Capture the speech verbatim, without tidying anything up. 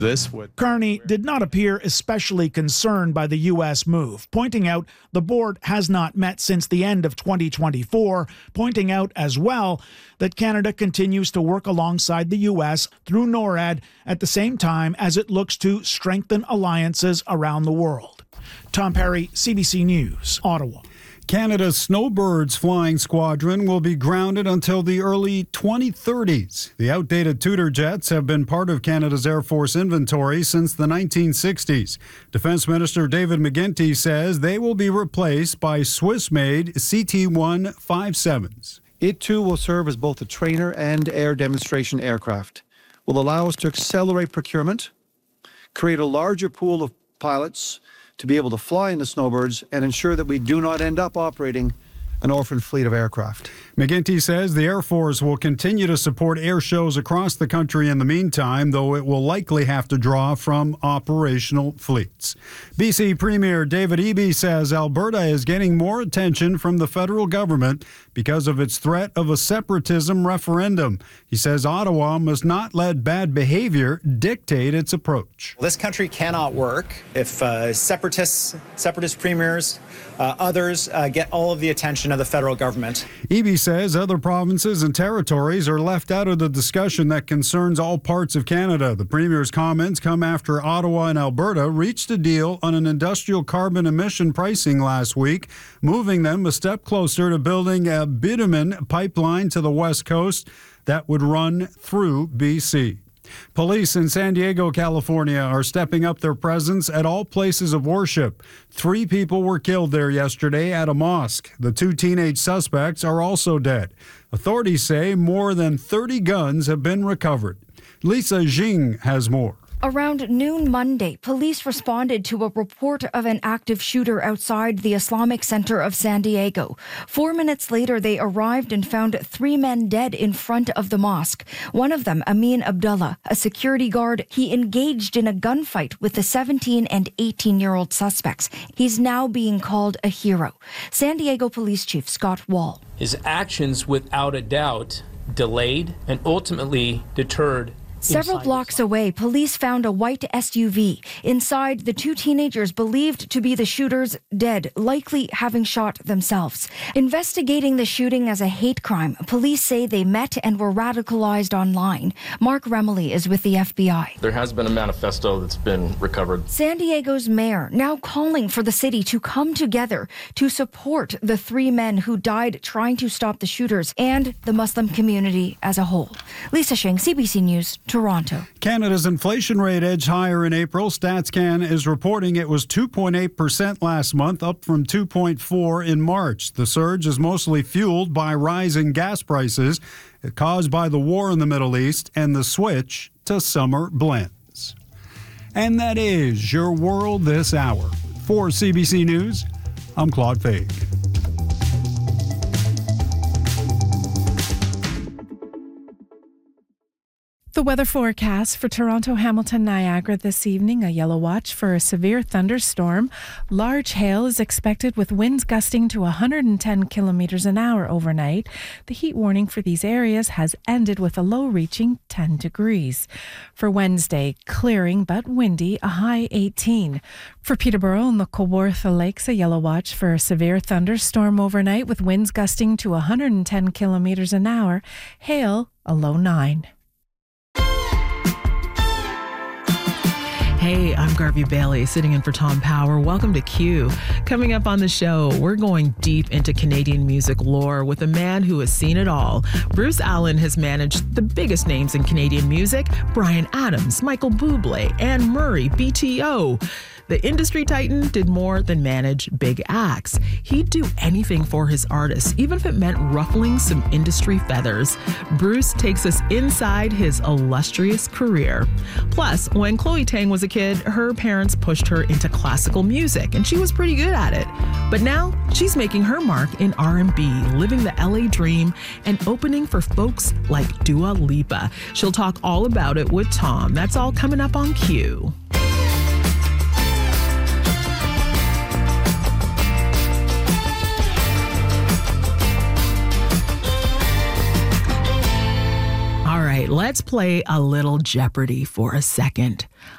This would... Carney did not appear especially concerned by the U S move, pointing out the board has not met since the end of twenty twenty-four, pointing out as well that Canada continues to work alongside the U S through NORAD at the same time as it looks to strengthen alliances around the world. Tom Perry, C B C News, Ottawa. Canada's Snowbirds flying squadron will be grounded until the early twenty thirties. The outdated Tudor jets have been part of Canada's Air Force inventory since the nineteen sixties. Defense Minister David McGuinty says they will be replaced by Swiss-made C T one fifty-sevens. It too will serve as both a trainer and air demonstration aircraft. Will allow us to accelerate procurement, create a larger pool of pilots to be able to fly in the Snowbirds, and ensure that we do not end up operating an orphan fleet of aircraft. McGuinty says the Air Force will continue to support air shows across the country in the meantime, though it will likely have to draw from operational fleets. B C Premier David Eby says Alberta is getting more attention from the federal government because of its threat of a separatism referendum. He says Ottawa must not let bad behavior dictate its approach. This country cannot work if uh, separatists, separatist premiers, uh, others uh, get all of the attention of the federal government. Eby says other provinces and territories are left out of the discussion that concerns all parts of Canada. The Premier's comments come after Ottawa and Alberta reached a deal on an industrial carbon emission pricing last week, moving them a step closer to building a bitumen pipeline to the west coast that would run through B C. Police in San Diego, California are stepping up their presence at all places of worship. Three people were killed there yesterday at a mosque. The two teenage suspects are also dead. Authorities say more than thirty guns have been recovered. Lisa Jing has more. Around noon Monday, police responded to a report of an active shooter outside the Islamic Center of San Diego. Four minutes later, they arrived and found three men dead in front of the mosque. One of them, Amin Abdullah, a security guard, he engaged in a gunfight with the seventeen and eighteen-year-old suspects. He's now being called a hero. San Diego Police Chief Scott Wall. His actions, without a doubt, delayed and ultimately deterred. Several blocks away, police found a white S U V. Inside, the two teenagers believed to be the shooters dead, likely having shot themselves. Investigating the shooting as a hate crime, police say they met and were radicalized online. Mark Remley is with the F B I. There has been a manifesto that's been recovered. San Diego's mayor now calling for the city to come together to support the three men who died trying to stop the shooters and the Muslim community as a whole. Lisa Shing, C B C News, Toronto. Canada's inflation rate edged higher in April. StatsCan is reporting it was two point eight percent last month, up from two point four in March. The surge is mostly fueled by rising gas prices caused by the war in the Middle East and the switch to summer blends. And that is your world this hour. For C B C News, I'm Claude Faig. The weather forecast for Toronto, Hamilton, Niagara this evening, a yellow watch for a severe thunderstorm. Large hail is expected with winds gusting to one hundred ten kilometers an hour overnight. The heat warning for these areas has ended with a low reaching ten degrees. For Wednesday, clearing but windy, a high eighteen. For Peterborough and the Kawartha Lakes, a yellow watch for a severe thunderstorm overnight with winds gusting to one hundred ten kilometers an hour. Hail, a low nine. Hey, I'm Garvey Bailey, sitting in for Tom Power. Welcome to Q. Coming up on the show, we're going deep into Canadian music lore with a man who has seen it all. Bruce Allen has managed the biggest names in Canadian music: Bryan Adams, Michael Bublé, Anne Murray, B T O. The industry titan did more than manage big acts. He'd do anything for his artists, even if it meant ruffling some industry feathers. Bruce takes us inside his illustrious career. Plus, when Chloe Tang was a kid, her parents pushed her into classical music, and she was pretty good at it. But now, she's making her mark in R and B, living the L A dream, and opening for folks like Dua Lipa. She'll talk all about it with Tom. That's all coming up on Q. All right, let's play a little Jeopardy for a second.